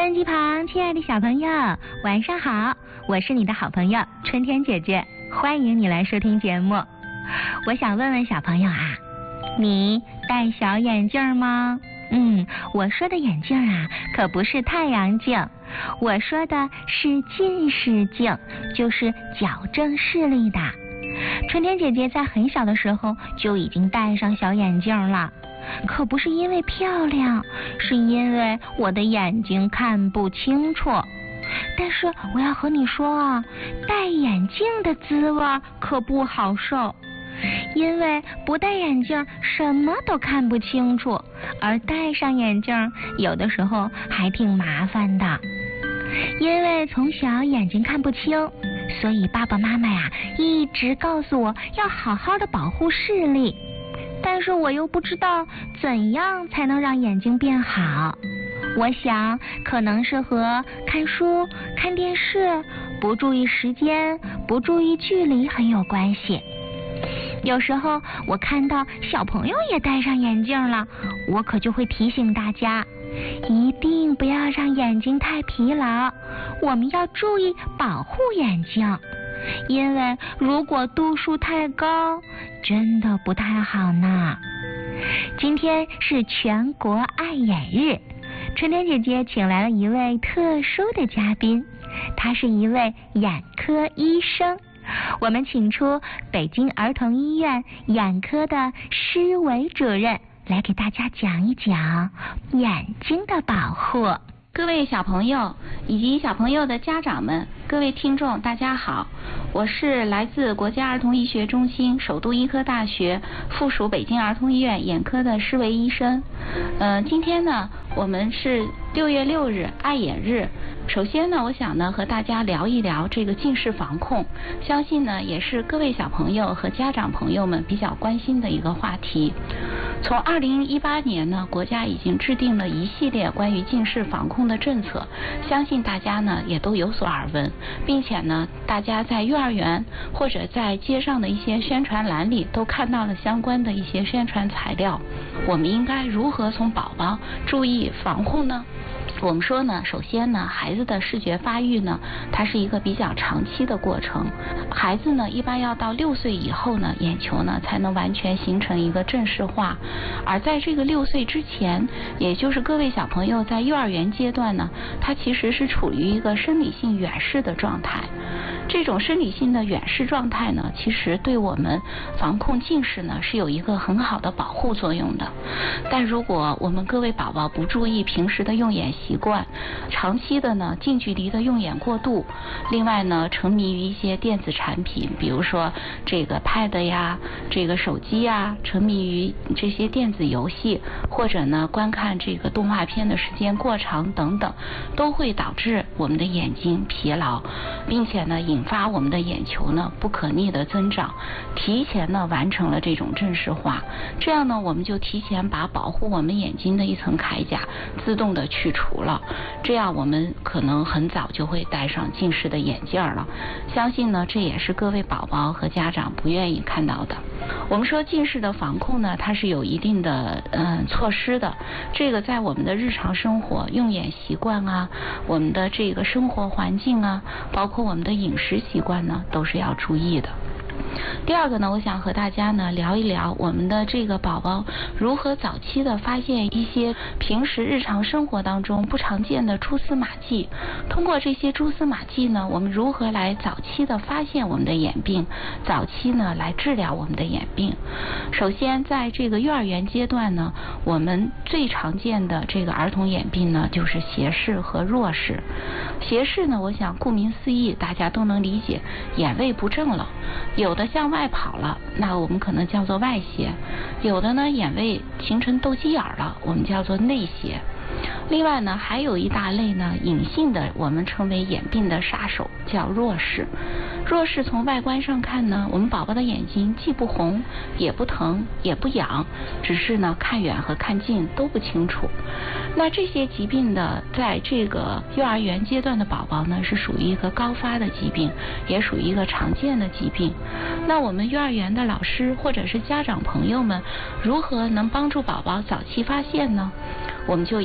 收音机旁，亲爱的小朋友，晚上好！我是你的好朋友春天姐姐，欢迎你来收听节目。我想问问小朋友啊，你戴小眼镜吗？我说的眼镜啊，可不是太阳镜，我说的是近视镜，就是矫正视力的。春天姐姐在很小的时候就已经戴上小眼镜了，可不是因为漂亮，是因为我的眼睛看不清楚。但是我要和你说啊，戴眼镜的滋味可不好受，因为不戴眼镜什么都看不清楚，而戴上眼镜有的时候还挺麻烦的。因为从小眼睛看不清，所以爸爸妈妈呀一直告诉我要好好的保护视力，但是我又不知道怎样才能让眼睛变好。我想可能是和看书、看电视、不注意时间、不注意距离很有关系。有时候我看到小朋友也戴上眼镜了，我可就会提醒大家，一定不要让眼睛太疲劳，我们要注意保护眼睛，因为如果度数太高，真的不太好呢。今天是全国爱眼日，春天姐姐请来了一位特殊的嘉宾，他是一位眼科医生。我们请出北京儿童医院眼科的施维主任来给大家讲一讲眼睛的保护。 各位小朋友以及小朋友的家长们，各位听众大家好，我是来自国家儿童医学中心首都医科大学附属北京儿童医院眼科的施维医生。今天呢我们是6月6日爱眼日。首先呢，我想呢和大家聊一聊这个近视防控，相信呢也是各位小朋友和家长朋友们比较关心的一个话题。从2018年呢，国家已经制定了一系列关于近视防控的政策，相信大家呢也都有所耳闻，并且呢大家在幼儿园或者在街上的一些宣传栏里都看到了相关的一些宣传材料。我们应该如何从宝宝注意防护呢？我们说呢，首先呢，孩子的视觉发育呢，它是一个比较长期的过程。孩子呢，一般要到6岁以后呢，眼球呢才能完全形成一个正视化。而在这个6岁之前，也就是各位小朋友在幼儿园阶段呢，它其实是处于一个生理性远视的状态。这种生理性的远视状态呢，其实对我们防控近视呢是有一个很好的保护作用的。但如果我们各位宝宝不注意平时的用眼习惯，长期的呢近距离的用眼过度，另外呢沉迷于一些电子产品，比如说这个 Pad 呀，这个手机呀，沉迷于这些电子游戏，或者呢观看这个动画片的时间过长等等，都会导致我们的眼睛疲劳，并且呢引发我们的眼球呢不可逆的增长，提前呢完成了这种正视化。这样呢我们就提前把保护我们眼睛的一层铠甲自动的去除了，这样我们可能很早就会戴上近视的眼镜了。相信呢这也是各位宝宝和家长不愿意看到的。我们说近视的防控呢，它是有一定的措施的，这个在我们的日常生活用眼习惯啊，我们的这个生活环境啊，包括我们的饮食习惯呢，都是要注意的。第二个呢，我想和大家呢聊一聊我们的这个宝宝如何早期的发现一些平时日常生活当中不常见的蛛丝马迹。通过这些蛛丝马迹呢，我们如何来早期的发现我们的眼病，早期呢来治疗我们的眼病。首先在这个幼儿园阶段呢，我们最常见的这个儿童眼病呢就是斜视和弱视。斜视呢，我想顾名思义大家都能理解，眼位不正了，有的向外跑了，那我们可能叫做外斜；有的呢眼位形成斗鸡眼了，我们叫做内斜。另外呢，还有一大类呢隐性的，我们称为眼病的杀手，叫弱视。弱视从外观上看呢，我们宝宝的眼睛既不红也不疼也不痒，只是呢看远和看近都不清楚。那这些疾病的在这个幼儿园阶段的宝宝呢，是属于一个高发的疾病，也属于一个常见的疾病。那我们幼儿园的老师或者是家长朋友们，如何能帮助宝宝早期发现呢？我们就一定要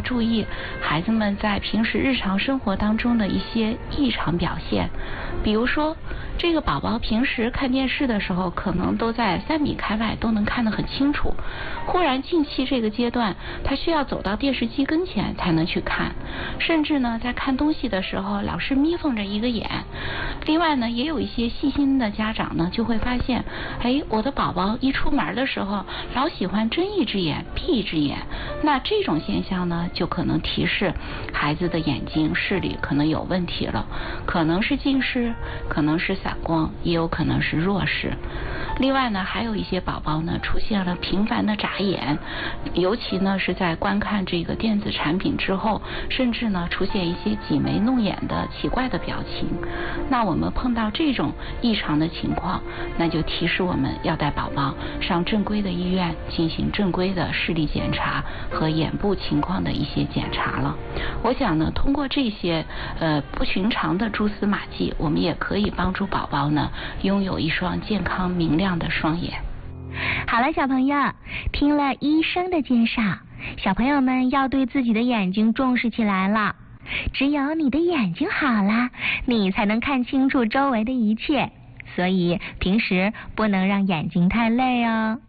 注意孩子们在平时日常生活当中的一些异常表现。比如说，这个宝宝平时看电视的时候，可能都在3米开外，都能看得很清楚。忽然近期这个阶段，他需要走到电视机跟前才能去看，甚至呢，在看东西的时候老是眯缝着一个眼。另外呢，也有一些细心的家长呢，就会发现，我的宝宝一出门的时候，老喜欢睁一只眼闭一只眼。那这种现象呢，就可能提示孩子的眼睛视力可能有问题了，可能是近视，可能是散光，也有可能是弱视。另外呢，还有一些宝宝呢，出现了频繁的眨眼，尤其呢是在观看这个电子产品之后，甚至呢出现一些挤眉弄眼的奇怪的表情。那我们碰到这种异常的情况，那就提示我们要带宝宝上正规的医院进行正规的视力检查和眼部情况的一些检查了。我想呢，通过这些不寻常的蛛丝马迹，我们也可以帮助宝宝呢拥有一双健康明亮的双眼。 好了，小朋友，听了医生的介绍，小朋友们要对自己的眼睛重视起来了。只有你的眼睛好了，你才能看清楚周围的一切，所以平时不能让眼睛太累哦。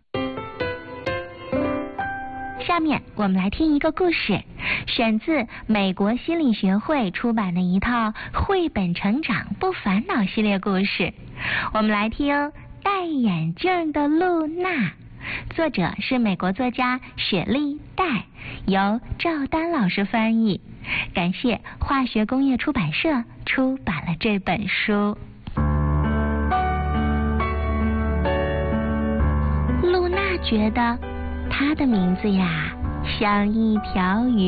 下面我们来听一个故事，选自美国心理学会出版的一套绘本成长不烦恼系列故事。我们来听戴眼镜的露娜，作者是美国作家雪莉戴，由赵丹老师翻译，感谢化学工业出版社出版了这本书。露娜觉得她的名字呀像一条鱼。